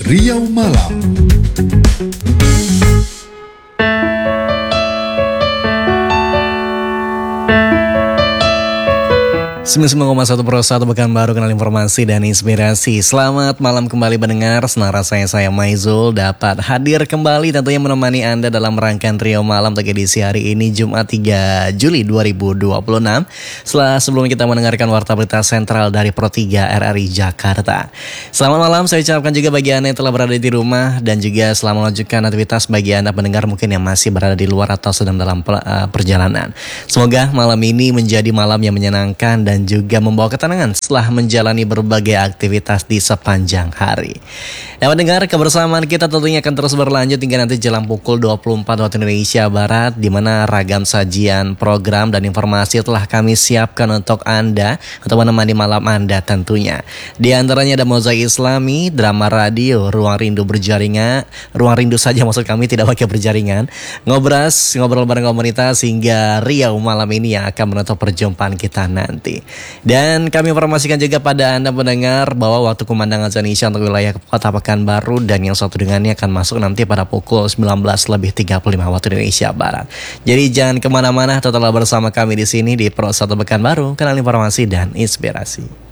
Riau Malam. 99,1 Pro 1 Pekanbaru, kenal informasi dan inspirasi. Selamat malam kembali mendengar. Senang rasanya saya Maizul dapat hadir kembali tentunya menemani Anda dalam rangkaian Riau Malam untuk edisi hari ini Jumat 3 Juli 2026. Setelah sebelum kita mendengarkan warta berita sentral dari Pro 3 RRI Jakarta. Selamat malam saya ucapkan juga bagi Anda yang telah berada di rumah, dan juga selamat melanjutkan aktivitas bagi Anda pendengar mungkin yang masih berada di luar atau sedang dalam perjalanan. Semoga malam ini menjadi malam yang menyenangkan dan juga membawa ketenangan setelah menjalani berbagai aktivitas di sepanjang hari. Yang mendengar kebersamaan kita tentunya akan terus berlanjut hingga nanti jelang pukul 24 waktu Indonesia Barat, di mana ragam sajian, program dan informasi telah kami siapkan untuk Anda untuk menemani malam Anda tentunya. Di antaranya ada Mozaik Islami, drama radio, Ruang Rindu berjaringan, Ruang Rindu saja maksud kami, tidak pakai berjaringan, Ngobras, ngobrol bareng komunitas, hingga Riau Malam ini yang akan menutup perjumpaan kita nanti. Dan kami informasikan juga pada Anda pendengar bahwa waktu kumandangan Indonesia untuk wilayah Kota Pekanbaru dan yang satu dengannya akan masuk nanti pada pukul 19:35 waktu Indonesia Barat. Jadi jangan kemana-mana, tetaplah bersama kami di sini di Pro 1 Pekanbaru, kenal informasi dan inspirasi.